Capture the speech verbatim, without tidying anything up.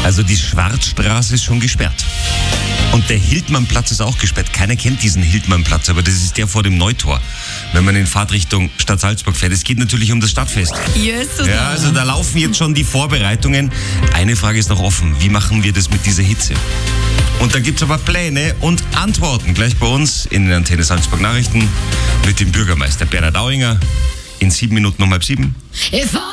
Also die Schwarzstraße ist schon gesperrt. Und der Hildmannplatz ist auch gesperrt. Keiner kennt diesen Hildmannplatz, aber das ist der vor dem Neutor, wenn man in Fahrtrichtung Stadt Salzburg fährt. Es geht natürlich um das Stadtfest. Jesus. Ja, also da laufen jetzt schon die Vorbereitungen. Eine Frage ist noch offen. Wie machen wir das mit dieser Hitze? Und da gibt es aber Pläne und Antworten gleich bei uns in den Antenne Salzburg Nachrichten mit dem Bürgermeister Bernhard Auinger in sieben Minuten um halb sieben. If I